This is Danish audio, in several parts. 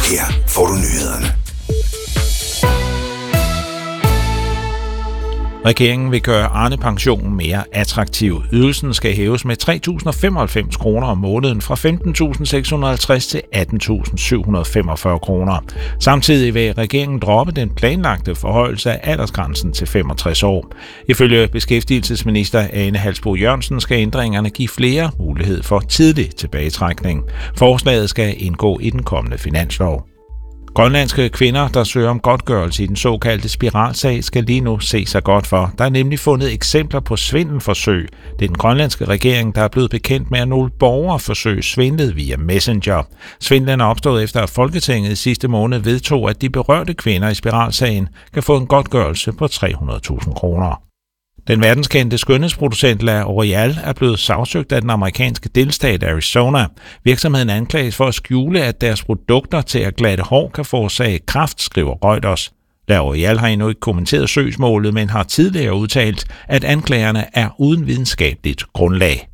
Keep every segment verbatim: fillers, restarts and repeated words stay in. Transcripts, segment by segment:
Her får du nyhederne. Regeringen vil gøre Arne-pensionen mere attraktiv. Ydelsen skal hæves med tre tusind og femoghalvfems kroner om måneden fra femten tusind seks hundrede og halvtreds til atten tusind syv hundrede og femogfyrre kroner. Samtidig vil regeringen droppe den planlagte forhøjelse af aldersgrænsen til femogtres år. Ifølge beskæftigelsesminister Ane Halsboe-Jørgensen skal ændringerne give flere mulighed for tidlig tilbagetrækning. Forslaget skal indgå i den kommende finanslov. Grønlandske kvinder, der søger om godtgørelse i den såkaldte spiralsag, skal lige nu se sig godt for. Der er nemlig fundet eksempler på svindelforsøg. Det er den grønlandske regering, der er blevet bekendt med, at nogle borgerforsøg svindlede via Messenger. Svindlen er opstået efter, at Folketinget i sidste måned vedtog, at de berørte kvinder i spiralsagen kan få en godtgørelse på tre hundrede tusind kroner. Den verdenskendte skønhedsproducent L'Oréal er blevet sagsøgt af den amerikanske delstat Arizona. Virksomheden anklages for at skjule, at deres produkter til at glatte hår kan forårsage kræft, skriver Reuters. L'Oréal har endnu ikke kommenteret søgsmålet, men har tidligere udtalt, at anklagerne er uden videnskabeligt grundlag.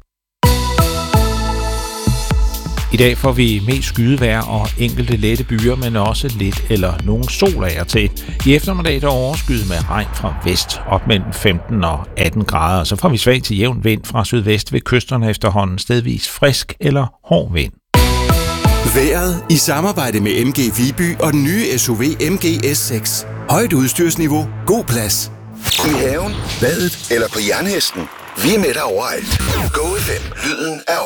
I dag får vi mest skydevejr og enkelte lette byer, men også lidt eller nogen sol af og til. I eftermiddag der overskyet med regn fra vest op mellem femten og atten grader. Så får vi svag til jævn vind fra sydvest ved kysterne efterhånden, stedvis frisk eller hård vind. Vejret i samarbejde med M G Viby og den nye S U V M G S seks. Højt udstyrsniveau, god plads. I haven, badet eller på jernhesten. Vi er med dig overalt. Go F M, lyden af